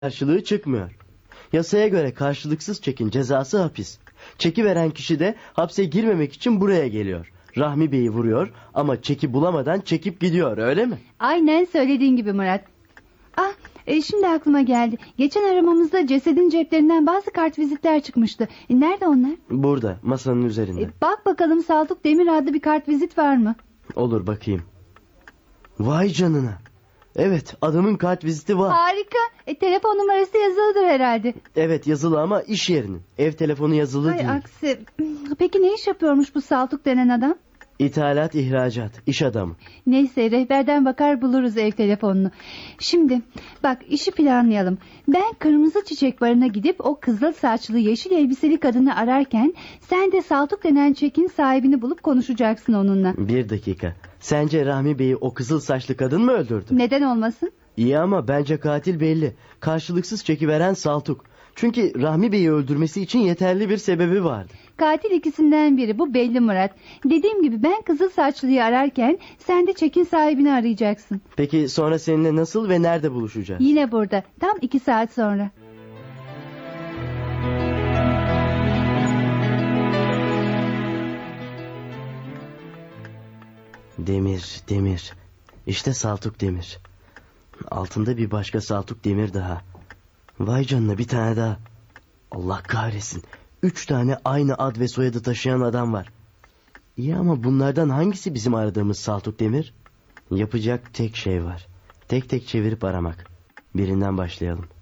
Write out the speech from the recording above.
karşılığı çıkmıyor. Yasaya göre karşılıksız çekin cezası hapis. Çeki veren kişi de hapse girmemek için buraya geliyor. Rahmi Bey'i vuruyor ama çeki bulamadan çekip gidiyor, öyle mi? Aynen söylediğin gibi Murat. Şimdi aklıma geldi. Geçen aramamızda cesedin ceplerinden bazı kartvizitler çıkmıştı. Nerede onlar? Burada, masanın üzerinde. Bak bakalım Saltuk Demir adlı bir kartvizit var mı? Olur, bakayım. Vay canına. Evet, adamın kartviziti var. Harika. Telefon numarası yazılıdır herhalde. Evet, yazılı ama iş yerinin. Ev telefonu yazılı Hay değil. aksi. Peki ne iş yapıyormuş bu Saltuk denen adam? İthalat, ihracat, iş adamı. Neyse, rehberden bakar buluruz ev telefonunu. Şimdi bak, işi planlayalım. Ben Kırmızı Çiçek Barı'na gidip o kızıl saçlı yeşil elbiseli kadını ararken sen de Saltuk denen çekin sahibini bulup konuşacaksın onunla. Bir dakika. Sence Rahmi Bey'i o kızıl saçlı kadın mı öldürdü? Neden olmasın? İyi ama bence katil belli. Karşılıksız çekiveren Saltuk. Çünkü Rahmi Bey'i öldürmesi için yeterli bir sebebi vardı. Katil ikisinden biri, bu belli Murat. Dediğim gibi ben kızıl saçlıyı ararken sen de çekin sahibini arayacaksın. Peki sonra seninle nasıl ve nerede buluşacağız? Yine burada, tam 2 saat sonra. Demir, Demir. İşte Saltuk Demir. Altında bir başka Saltuk Demir daha. Vay canına, bir tane daha. Allah kahretsin. 3 tane aynı ad ve soyadı taşıyan adam var. İyi ama bunlardan hangisi bizim aradığımız Saltuk Demir? Yapacak tek şey var. Tek tek çevirip aramak. Birinden başlayalım.